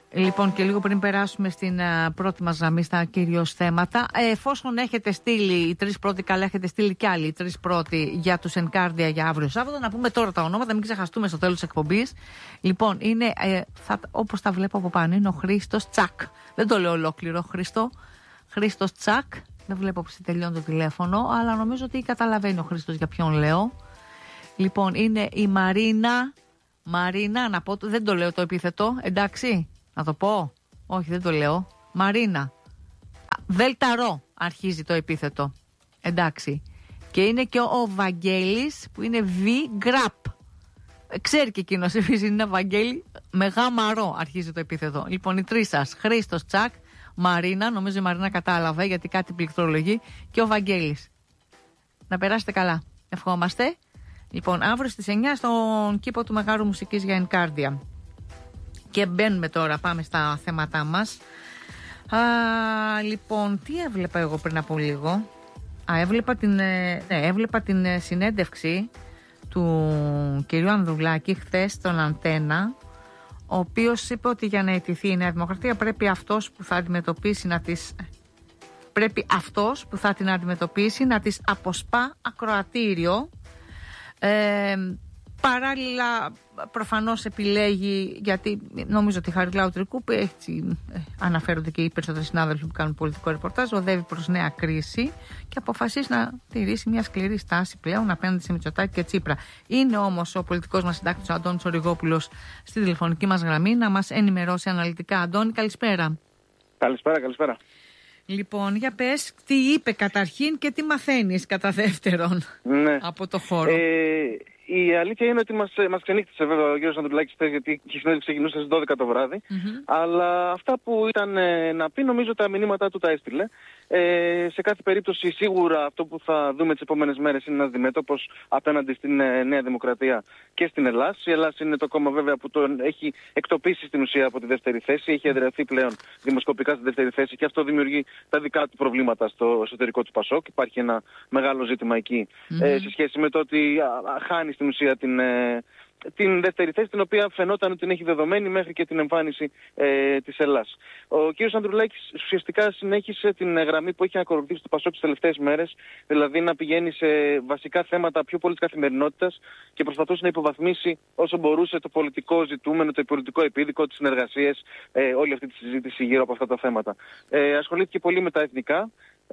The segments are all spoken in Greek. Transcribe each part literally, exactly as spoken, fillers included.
Λοιπόν, και λίγο πριν περάσουμε στην uh, πρώτη μας γραμμή στα κυρίως θέματα, ε, εφόσον έχετε στείλει οι τρεις πρώτοι, καλά έχετε στείλει κι άλλοι οι τρεις πρώτοι για τους Ενκάρδια για αύριο Σάββατο, να πούμε τώρα τα ονόματα, μην ξεχαστούμε στο τέλος της εκπομπής. Λοιπόν, είναι, ε, θα, όπως τα βλέπω από πάνω, είναι ο Χρήστος Τσακ. Δεν το λέω ολόκληρο, Χρήστο. Χρήστος Τσακ. Δεν βλέπω που τελειώνει το τηλέφωνο, αλλά νομίζω ότι καταλαβαίνει ο Χρήστος για ποιον λέω. Λοιπόν, είναι η Μαρίνα. Μαρίνα, να πω, δεν το λέω το επίθετο, εντάξει. Να το πω. Όχι, δεν το λέω. Μαρίνα. Δέλτα ρο αρχίζει το επίθετο. Εντάξει. Και είναι και ο Βαγγέλης που είναι Β Γκραπ. Ξέρει και εκείνος επίσης είναι Βαγγέλη με γάμα ρο αρχίζει το επίθετο. Λοιπόν, οι τρεις σας. Χρήστος Τσακ, Μαρίνα, νομίζω η Μαρίνα κατάλαβε γιατί κάτι πληκτρολογεί, και ο Βαγγέλης. Να περάσετε καλά. Ευχόμαστε. Λοιπόν, αύριο στις εννιά στον κήπο του Μεγάρου Μουσικής για Ενκάρδια. Και μπαίνουμε τώρα, πάμε στα θέματά μας. Α, λοιπόν, τι έβλεπα εγώ πριν από λίγο. Α, έβλεπα την, ναι, έβλεπα την συνέντευξη του κυρίου Ανδρουλάκη χθες στον Αντένα, ο οποίος είπε ότι για να αιτηθεί η Νέα Δημοκρατία πρέπει αυτός που θα αντιμετωπίσει να τις... πρέπει αυτός που θα την αντιμετωπίσει να της αποσπά ακροατήριο. Ε, παράλληλα προφανώς επιλέγει, γιατί νομίζω ότι η Χαριλάου Τρικούπη, έτσι ε, αναφέρονται και οι περισσότεροι συνάδελφοι που κάνουν πολιτικό ρεπορτάζ, οδεύει προς νέα κρίση και αποφασίζει να τηρήσει μια σκληρή στάση πλέον απέναντι σε Μητσοτάκη και Τσίπρα. Είναι όμως ο πολιτικός μας συντάκτης ο Αντώνης Οριγόπουλος στη τηλεφωνική μας γραμμή να μας ενημερώσει αναλυτικά. Αντώνη, καλησπέρα. Καλησπέρα, καλησπέρα. Λοιπόν, για πες, τι είπε καταρχήν και τι μαθαίνεις κατά δεύτερον, ναι, από το χώρο. Ε, η αλήθεια είναι ότι μας, μας ξενύχτησε βέβαια ο κ. Ανδρουλάκης χθες, γιατί η συνέντευξη ξεκινούσε στις δώδεκα το βράδυ. Mm-hmm. Αλλά αυτά που ήταν ε, να πει, νομίζω τα μηνύματά του τα έστειλε. Ε, σε κάθε περίπτωση, σίγουρα αυτό που θα δούμε τις επόμενες μέρες είναι ένας αντιμέτωπος απέναντι στην ε, Νέα Δημοκρατία και στην Ελλάδα. Η Ελλάδα είναι το κόμμα βέβαια που τον έχει εκτοπίσει στην ουσία από τη δεύτερη θέση. Έχει εδραιωθεί πλέον δημοσκοπικά στη δεύτερη θέση και αυτό δημιουργεί τα δικά του προβλήματα στο εσωτερικό του Πασόκ. Υπάρχει ένα μεγάλο ζήτημα εκεί mm-hmm. ε, σε σχέση με το ότι α, α, χάνει στην ουσία την. Ε, την δεύτερη θέση, την οποία φαινόταν ότι την έχει δεδομένη μέχρι και την εμφάνιση ε, της Ελλάδας. Ο κ. Ανδρουλάκης ουσιαστικά συνέχισε την γραμμή που έχει ακολουθήσει το Πασόκ τις τελευταίες μέρες, δηλαδή να πηγαίνει σε βασικά θέματα πιο πολύ της καθημερινότητας και προσπαθούσε να υποβαθμίσει όσο μπορούσε το πολιτικό ζητούμενο, το πολιτικό επίδικο, τις συνεργασίες, ε, όλη αυτή τη συζήτηση γύρω από αυτά τα θέματα. Ε, ασχολήθηκε πολύ με τα εθνικά.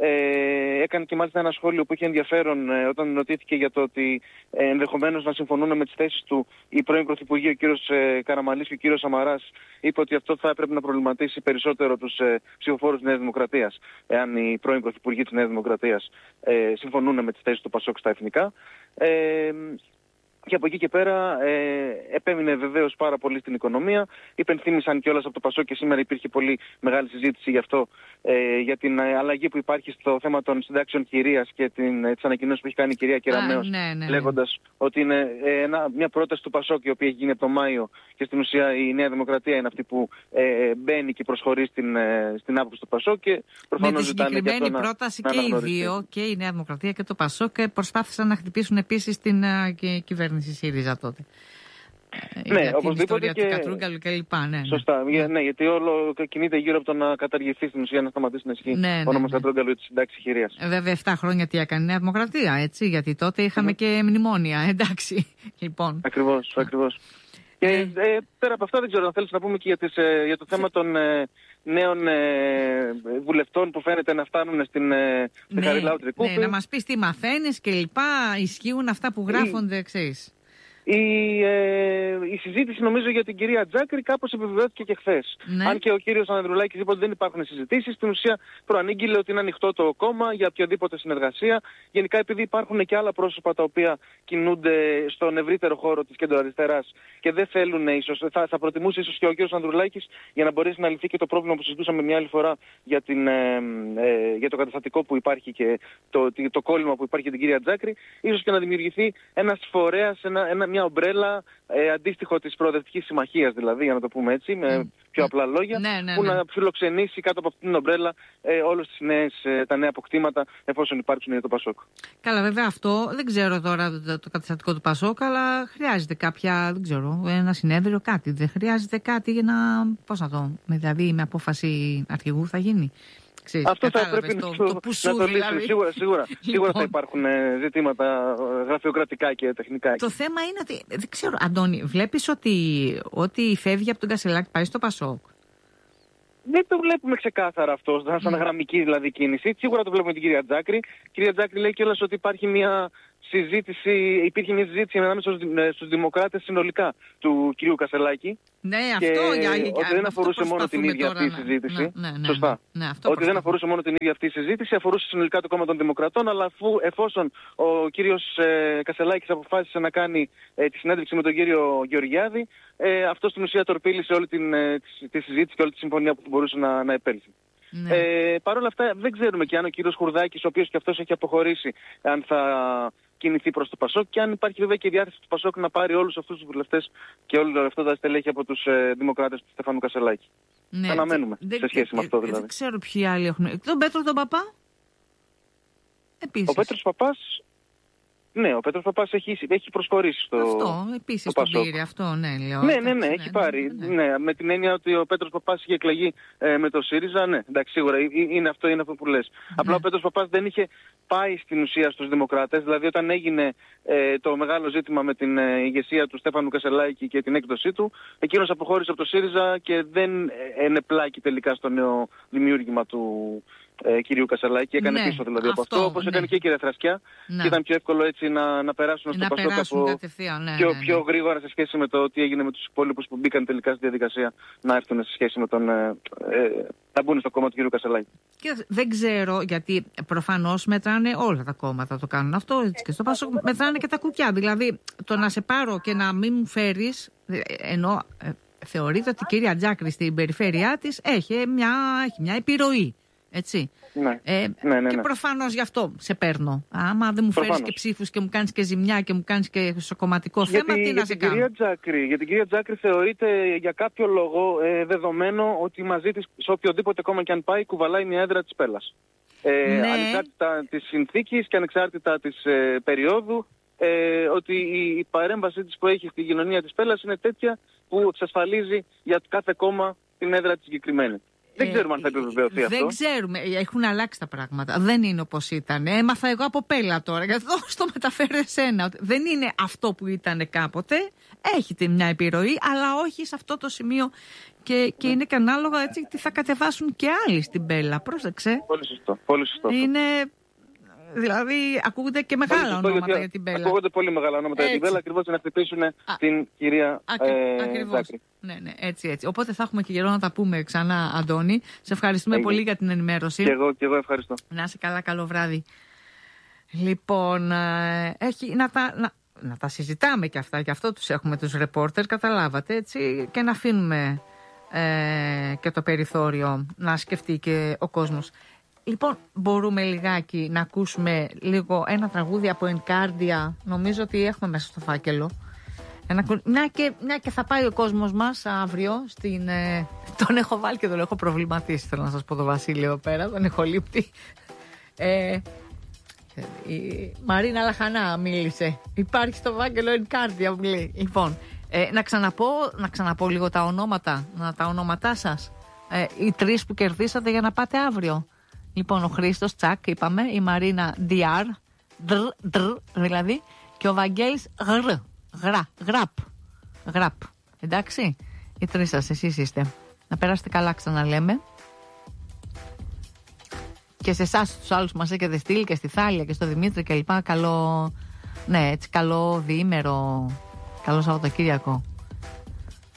Ε, έκανε και μάλιστα ένα σχόλιο που είχε ενδιαφέρον ε, όταν ρωτήθηκε για το ότι ε, ενδεχομένως να συμφωνούν με τις θέσεις του η πρώην Πρωθυπουργοί, ο κύριος ε, Καραμανλής και ο κύριος Σαμαράς. Είπε ότι αυτό θα έπρεπε να προβληματίσει περισσότερο τους ε, ψηφοφόρους της Νέας Δημοκρατίας, εάν οι πρώην Πρωθυπουργοί της Νέας Δημοκρατίας ε, συμφωνούν με τις θέσεις του Πασόκ στα εθνικά. Ε, Και από εκεί και πέρα ε, επέμεινε βεβαίως πάρα πολύ στην οικονομία. Υπενθύμησαν κιόλας από το Πασόκ και σήμερα υπήρχε πολύ μεγάλη συζήτηση γι' αυτό, ε, για την ε, αλλαγή που υπάρχει στο θέμα των συντάξεων κυρίας και την, ε, τις ανακοινώσεις που έχει κάνει η κυρία Κεραμέως, ναι, ναι, ναι. λέγοντας ότι είναι ε, ένα, μια πρόταση του Πασόκ η οποία έχει γίνει από τον Μάιο και στην ουσία η Νέα Δημοκρατία είναι αυτή που ε, μπαίνει και προσχωρεί στην, ε, στην άποψη του Πασόκ. Και προφανώς με τη συγκεκριμένη πρόταση να, και να οι δύο, και η Νέα Δημοκρατία και το Πασόκ, προσπάθησαν να χτυπήσουν επίσης την uh, κυβέρνηση. Η ΣΥΡΙΖΑ τότε. Ναι, για οπωσδήποτε. Και... του Κατρούγκαλου και λοιπά. Ναι, σωστά. Ναι. ναι, γιατί όλο κινείται γύρω από το να καταργηθεί στην ουσία, να σταματήσει να ισχύει ναι, ναι, ο νόμος ναι. Κατρούγκαλου για τη συντάξη χειρίας. Ε, βέβαια, επτά χρόνια τι έκανε η Νέα Δημοκρατία, έτσι, γιατί τότε είχαμε mm. και μνημόνια, εντάξει. Λοιπόν. Ακριβώς, ακριβώς. Και ε, ε, πέρα από αυτά, δεν ξέρω αν θέλεις να πούμε και για, τις, ε, για το θέμα των ε, νέων ε, βουλευτών που φαίνεται να φτάνουν στην ε, ναι, Χαριλάου Τρικούπη. Ναι, να μας πεις τι μαθαίνεις και λοιπά, ισχύουν αυτά που γράφονται, ξέρεις. Η, ε, η συζήτηση νομίζω για την κυρία Τζάκρη κάπως επιβεβαιώθηκε και χθες. Ναι. Αν και ο κύριος Ανδρουλάκης είπε ότι δεν υπάρχουν συζητήσεις, στην ουσία προανήγγειλε ότι είναι ανοιχτό το κόμμα για οποιαδήποτε συνεργασία. Γενικά, επειδή υπάρχουν και άλλα πρόσωπα τα οποία κινούνται στον ευρύτερο χώρο της κεντροαριστεράς και δεν θέλουν, ίσως, θα, θα προτιμούσε ίσως και ο κύριος Ανδρουλάκης για να μπορέσει να λυθεί και το πρόβλημα που συζητούσαμε μια άλλη φορά για, την, ε, ε, για το καταστατικό που υπάρχει και το, το, το κόλλημα που υπάρχει για την κυρία Τζάκρη, ίσως και να δημιουργηθεί ένας φορέας, ένα, ένα, μια ομπρέλα ε, αντίστοιχο της Προοδευτικής Συμμαχίας, δηλαδή, για να το πούμε έτσι, με mm. πιο απλά λόγια, ναι, ναι, που ναι. να φιλοξενήσει κάτω από αυτήν την ομπρέλα ε, όλες τις νέες, ε, τα νέα αποκτήματα, εφόσον υπάρξουν για το Πασόκ. Καλά, βέβαια αυτό δεν ξέρω τώρα το, το καταστατικό του Πασόκ, αλλά χρειάζεται κάποια, δεν ξέρω, ένα συνέδριο, κάτι. Δεν χρειάζεται κάτι για να. Πώς να το. Δηλαδή, με απόφαση αρχηγού θα γίνει. Ξέρεις, αυτό θα πρέπει το, το, το πουσού, να το λύσουμε. Δηλαδή. Σίγουρα, σίγουρα, σίγουρα θα υπάρχουν ε, ζητήματα γραφειοκρατικά και τεχνικά. Το θέμα είναι ότι, δεν ξέρω, Αντώνη, βλέπεις ότι ό,τι φεύγει από τον Κασελάκη πάει στο Πασόκ. Δεν το βλέπουμε ξεκάθαρα αυτό, σαν mm. γραμμική δηλαδή κίνηση. Σίγουρα το βλέπουμε την κυρία Τζάκρη. Η κυρία Τζάκρη λέει κιόλας ότι υπάρχει μια συζήτηση, υπήρχε μια συζήτηση ανάμεσα στους δημοκράτες συνολικά του κυρίου Κασελάκη. Ναι, αυτό για, για, ότι δεν αφορούσε μόνο την ίδια τώρα, αυτή η ναι, συζήτηση. Ναι, ναι, ναι, Σωστά. Ναι, ναι, αυτό ότι δεν αφορούσε μόνο την ίδια αυτή η συζήτηση, αφορούσε συνολικά το κόμμα των Δημοκρατών, αλλά αφού, εφόσον ο κύριος ε, Κασελάκης αποφάσισε να κάνει ε, τη συνέντευξη με τον κύριο Γεωργιάδη, ε, αυτό στην ουσία τορπίλησε όλη την, ε, τη, τη συζήτηση και όλη τη συμφωνία που μπορούσε να, να επέλθει. Ναι. Ε, Παρ' όλα αυτά δεν ξέρουμε και αν ο κύριος Χουρδάκης, ο οποίος και αυτός έχει αποχωρήσει, αν θα κινηθεί προς το Πασόκ και αν υπάρχει βέβαια και η διάθεση του Πασόκ να πάρει όλους αυτούς τους βουλευτές και όλα αυτά τα στελέχη από τους ε, δημοκράτες του Στεφάνου Κασελάκη. Ναι, αναμένουμε δε, σε σχέση δε, με αυτό δηλαδή. Δεν ξέρω ποιοι άλλοι έχουν. Τον Πέτρο τον Παπά. Επίσης. Ο Πέτρος Παπάς. Ναι, ο Πέτρος Παπάς έχει, έχει προσχωρήσει στο αυτό, επίσης το πήρε, αυτό, ναι, λέω. Ναι, ναι, ναι, έχει ναι, πάρει. Ναι, ναι. Ναι, με την έννοια ότι ο Πέτρος Παπάς είχε εκλεγεί ε, με το ΣΥΡΙΖΑ, ναι, εντάξει, σίγουρα είναι αυτό, είναι αυτό που λες. Ναι. Απλά ο Πέτρος Παπάς δεν είχε πάει στην ουσία στους Δημοκράτες, δηλαδή όταν έγινε ε, το μεγάλο ζήτημα με την ε, ηγεσία του Στέφανου Κασελάκη και την έκδοσή του, εκείνος αποχώρησε από το ΣΥΡΙΖΑ και δεν ενεπλάκη τελικά στο νέο δημιούργημα του Ε, κυρίου Κασελάκη, έκανε ναι, πίσω δηλαδή αυτό, από αυτό, όπως ναι. έκανε και η κυρία Θρασκιά, ναι. και ήταν πιο εύκολο έτσι να, να περάσουν στο Πασόκ από ναι, πιο, ναι, ναι. πιο γρήγορα σε σχέση με το τι έγινε με τους υπόλοιπους που μπήκαν τελικά στη διαδικασία να έρθουν σε σχέση με τον ε, ε, να μπουν στο κόμμα του κυρίου Κασελάκη. Και δεν ξέρω, γιατί προφανώς μετράνε όλα τα κόμματα, το κάνουν αυτό, έτσι και στο Πασόκ μετράνε και τα κουκιά, δηλαδή το να σε πάρω και να μην μου φέρεις, ενώ ε, θεωρείται ότι η κυρία Τζάκρη στην περιφέρειά της έχει μια, έχει μια επιρροή. Έτσι. Ναι. Ε, ναι, ναι, ναι. Και προφανώς γι' αυτό σε παίρνω. Άμα δεν μου φέρεις και ψήφους και μου κάνεις και ζημιά και μου κάνεις και στο κομματικό γιατί, θέμα, τι για να σε κάνω. Τζάκρη, για την κυρία Τζάκρη θεωρείται για κάποιο λόγο ε, δεδομένο ότι μαζί της σε οποιοδήποτε κόμμα και αν πάει κουβαλάει μια έδρα της Πέλας. Ε, ναι. Ανεξάρτητα της συνθήκης και ανεξάρτητα της ε, περίοδου, ε, ότι η, η παρέμβασή της που έχει στη κοινωνία της Πέλας είναι τέτοια που εξασφαλίζει για κάθε κόμμα την έδρα της συγκεκριμένη. Δεν ξέρουμε αν θα επιβεβαιωθεί ε, αυτό. Δεν ξέρουμε. Έχουν αλλάξει τα πράγματα. Δεν είναι όπως ήταν. Έμαθα εγώ από Πέλα τώρα. Γιατί εδώ στο μεταφέρω εσένα. Δεν είναι αυτό που ήταν κάποτε. Έχετε μια επιρροή, αλλά όχι σε αυτό το σημείο. Και, και είναι και ανάλογα έτσι ότι θα κατεβάσουν και άλλοι στην Πέλα. Πρόσεξε. Πολύ σωστό. Πολύ σωστό. Είναι. Δηλαδή ακούγονται και μεγάλα ονόματα για, για την Πέλα. Ακούγονται πολύ μεγάλα ονόματα έτσι. Για την Πέλα, ακριβώς να χτυπήσουν Α, την κυρία Τζάκρη. Ε, ναι, ναι, έτσι, έτσι. Οπότε θα έχουμε και καιρό να τα πούμε ξανά, Αντώνη. Σε ευχαριστούμε Έγινε. πολύ για την ενημέρωση. Και εγώ, και εγώ ευχαριστώ. Να είσαι καλά, καλό βράδυ. Λοιπόν, ε, έχει, να, τα, να, να τα συζητάμε και αυτά. Γι' αυτό τους έχουμε τους ρεπόρτερ, καταλάβατε, έτσι. Και να αφήνουμε ε, και το περιθώριο να σκεφτεί και ο κόσμος. Λοιπόν, μπορούμε λιγάκι να ακούσουμε λίγο ένα τραγούδι από Ενκάρδια. Νομίζω ότι έχουμε μέσα στο φάκελο. Ένα, μια, και, μια και θα πάει ο κόσμος μας αύριο στην, ε, τον έχω βάλει και τον έχω προβληματίσει. Θέλω να σας πω τον Βασίλειο εδώ πέρα, τον έχω λείπτη. Ε, η Μαρίνα Λαχανά μίλησε. Υπάρχει στο φάκελο Ενκάρδια μου λέει. Λοιπόν, ε, να, ξαναπώ, να ξαναπώ λίγο τα ονόματα, να, τα ονόματά σας. Ε, οι τρεις που κερδίσατε για να πάτε αύριο. Λοιπόν, ο Χρήστος Τσακ, είπαμε, η Μαρίνα Διάρ, δρ, δρ, δηλαδή, και ο Βαγγέλης Γρ, γρα, γραπ, γραπ. Εντάξει, οι τρεις σας, εσείς είστε. Να περάσετε καλά, ξαναλέμε. Και σε εσάς τους άλλους μας έχετε στείλει και στη Θάλια και στο Δημήτρη και λοιπά, καλό, ναι, έτσι, καλό διήμερο, καλό Σαββατοκύριακο.